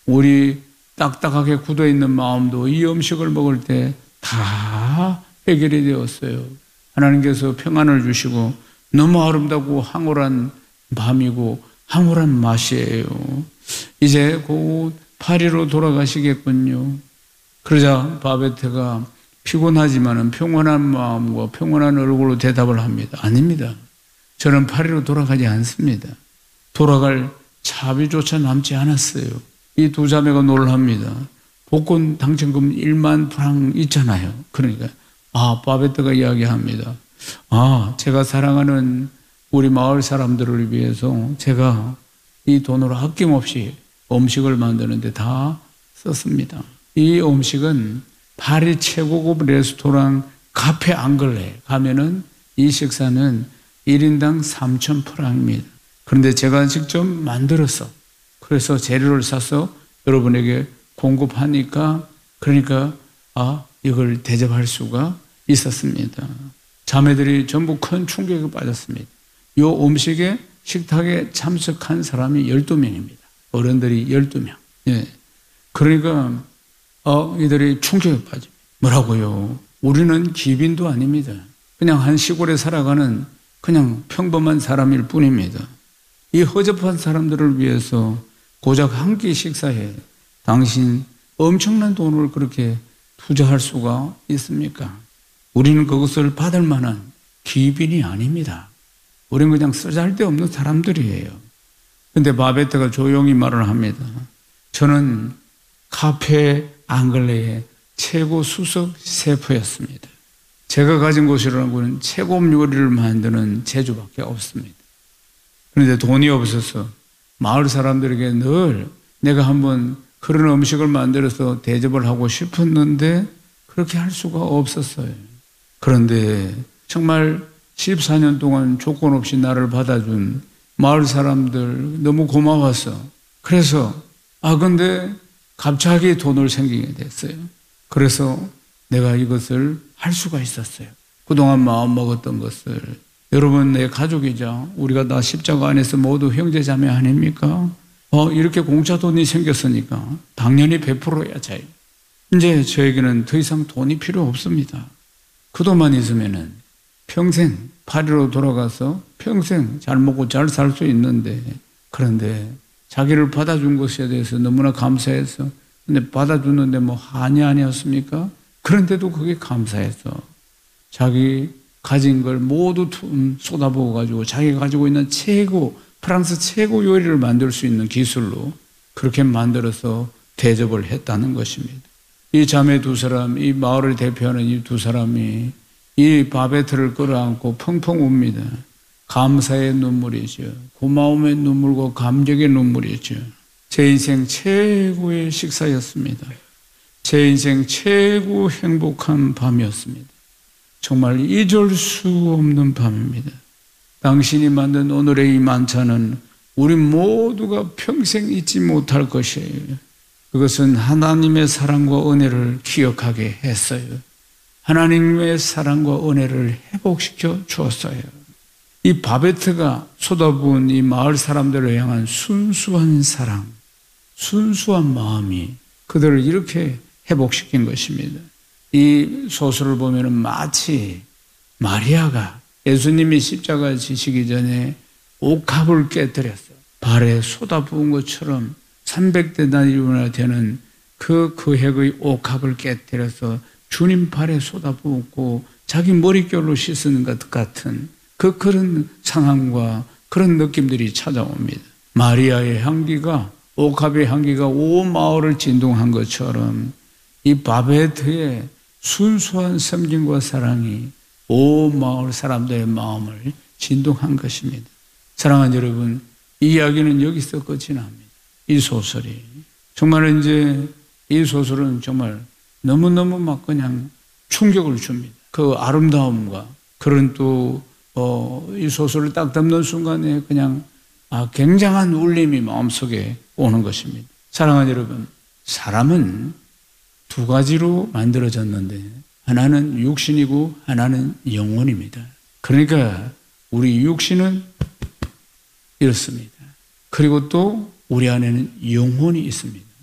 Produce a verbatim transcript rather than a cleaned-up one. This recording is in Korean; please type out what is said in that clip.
우리 딱딱하게 굳어있는 마음도 이 음식을 먹을 때 다 해결이 되었어요. 하나님께서 평안을 주시고 너무 아름답고 황홀한 밤이고 황홀한 맛이에요. 이제 곧 파리로 돌아가시겠군요. 그러자 바베트가 피곤하지만 평온한 마음과 평온한 얼굴로 대답을 합니다. 아닙니다. 저는 파리로 돌아가지 않습니다. 돌아갈 차비조차 남지 않았어요. 이 두 자매가 놀랍니다. 복권 당첨금 일만 프랑 있잖아요. 그러니까 아 바베트가 이야기합니다. 아 제가 사랑하는 우리 마을 사람들을 위해서 제가 이 돈으로 아낌없이 음식을 만드는데 다 썼습니다. 이 음식은 파리 최고급 레스토랑 카페 앙글레 가면은 이 식사는 일 인당 삼천 프랑입니다. 그런데 제가 직접 만들어서 그래서 재료를 사서 여러분에게 공급하니까 그러니까 아 이걸 대접할 수가 있었습니다. 자매들이 전부 큰 충격에 빠졌습니다. 이 음식에 식탁에 참석한 사람이 열두 명입니다. 어른들이 열두 명. 예. 그러니까 어, 이들이 충격에 빠집니다. 뭐라고요? 우리는 기빈도 아닙니다. 그냥 한 시골에 살아가는 그냥 평범한 사람일 뿐입니다. 이 허접한 사람들을 위해서 고작 한 끼 식사에 당신 엄청난 돈을 그렇게 투자할 수가 있습니까? 우리는 그것을 받을 만한 기빈이 아닙니다. 우리는 그냥 쓰잘데없는 사람들이에요. 그런데 바베트가 조용히 말을 합니다. 저는 카페 앙글레의 최고 수석 셰프였습니다. 제가 가진 곳이라고는 최고 요리를 만드는 제주밖에 없습니다. 그런데 돈이 없어서 마을 사람들에게 늘 내가 한번 그런 음식을 만들어서 대접을 하고 싶었는데 그렇게 할 수가 없었어요. 그런데 정말 십사 년 동안 조건 없이 나를 받아준 마을 사람들 너무 고마워서 그래서 아 근데 갑자기 돈을 생기게 됐어요. 그래서 내가 이것을 할 수가 있었어요. 그동안 마음먹었던 것을 여러분 내 가족이자 우리가 다 십자가 안에서 모두 형제자매 아닙니까? 어, 이렇게 공짜 돈이 생겼으니까 당연히 베풀어야죠. 이제 저에게는 더 이상 돈이 필요 없습니다. 그 돈만 있으면은 평생 파리로 돌아가서 평생 잘 먹고 잘 살 수 있는데 그런데 자기를 받아준 것에 대해서 너무나 감사해서 근데 받아주는데 뭐 한이 아니었습니까? 그런데도 그게 감사해서 자기 가진 걸 모두 쏟아부어 가지고 자기가 가지고 있는 최고 프랑스 최고 요리를 만들 수 있는 기술로 그렇게 만들어서 대접을 했다는 것입니다. 이 자매 두 사람, 이 마을을 대표하는 이 두 사람이 이 바베트를 끌어안고 펑펑 웁니다. 감사의 눈물이죠. 고마움의 눈물과 감격의 눈물이죠. 제 인생 최고의 식사였습니다. 제 인생 최고 행복한 밤이었습니다. 정말 잊을 수 없는 밤입니다. 당신이 만든 오늘의 이 만찬은 우리 모두가 평생 잊지 못할 것이에요. 그것은 하나님의 사랑과 은혜를 기억하게 했어요. 하나님의 사랑과 은혜를 회복시켜 주었어요. 이 바베트가 쏟아부은 이 마을 사람들을 향한 순수한 사랑, 순수한 마음이 그들을 이렇게 회복시킨 것입니다. 이 소설을 보면 마치 마리아가 예수님이 십자가 지시기 전에 옥합을 깨뜨렸어요. 발에 쏟아부은 것처럼 삼백 데나리온이나 되는 그 거액의 옥합을 깨뜨려서 주님 발에 쏟아부었고 자기 머릿결로 씻는 것 같은 그 그런 상황과 그런 느낌들이 찾아옵니다. 마리아의 향기가 옥합의 향기가 온 마을을 진동한 것처럼 이 바베트의 순수한 섬김과 사랑이 온 마을 사람들의 마음을 진동한 것입니다. 사랑하는 여러분, 이 이야기는 여기서 끝이 납니다. 이 소설이 정말 이제 이 소설은 정말 너무너무 막 그냥 충격을 줍니다. 그 아름다움과 그런 또 어, 이 소설을 딱 담는 순간에 그냥 아, 굉장한 울림이 마음속에 오는 것입니다. 사랑하는 여러분, 사람은 두 가지로 만들어졌는데 하나는 육신이고 하나는 영혼입니다. 그러니까 우리 육신은 이렇습니다. 그리고 또 우리 안에는 영혼이 있습니다.